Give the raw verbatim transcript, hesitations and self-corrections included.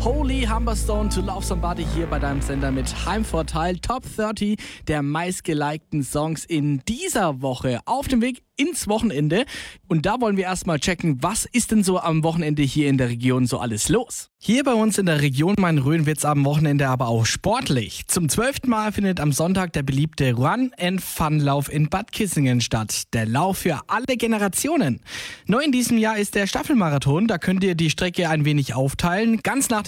Holy Humberstone to Love Somebody hier bei deinem Sender mit Heimvorteil. Top dreißig der meistgelikten Songs in dieser Woche auf dem Weg ins Wochenende. Und da wollen wir erstmal checken, was ist denn so am Wochenende hier in der Region so alles los? Hier bei uns in der Region Main-Rhön wird's am Wochenende aber auch sportlich. Zum zwölften Mal findet am Sonntag der beliebte Run-and-Fun-Lauf in Bad Kissingen statt. Der Lauf für alle Generationen. Neu in diesem Jahr ist der Staffelmarathon. Da könnt ihr die Strecke ein wenig aufteilen. Ganz nach